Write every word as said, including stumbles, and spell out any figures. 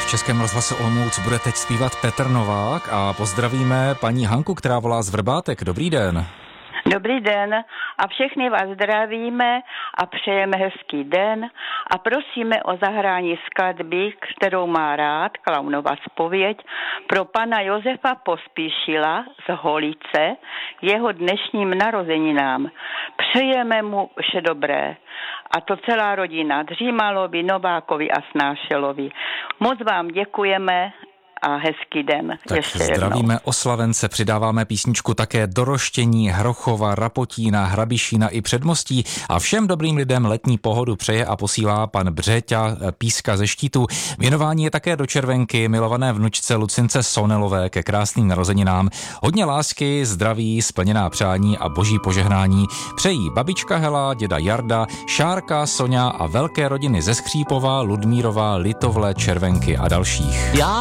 Českém rozhlase Olomouc bude teď zpívat Petr Novák a pozdravíme paní Hanku, která volá z Vrbátek. Dobrý den. Dobrý den a všechny vás zdravíme a přejeme hezký den a prosíme o zahrání skladby, kterou má rád, Klaunova zpověď, pro pana Josefa Pospíšila z Holice, jeho dnešním narozeninám. Přejeme mu vše dobré. A to celá rodina Dřímalovi, Novákovi a Snášelovi. Moc vám děkujeme a hezký den. Tak zdravíme jednou oslavence, přidáváme písničku také Doroštění, Hrochova, Rapotína, Hrabišína i Předmostí a všem dobrým lidem letní pohodu přeje a posílá pan Břeťa Píska ze Štítu. Věnování je také do červenky milované vnučce Lucince Sonelové ke krásným narozeninám. Hodně lásky, zdraví, splněná přání a boží požehnání přejí babička Hela, děda Jarda, Šárka, Soňa a velké rodiny ze Skřípova, Ludmírova, Litovle, Červenky a dalších. Já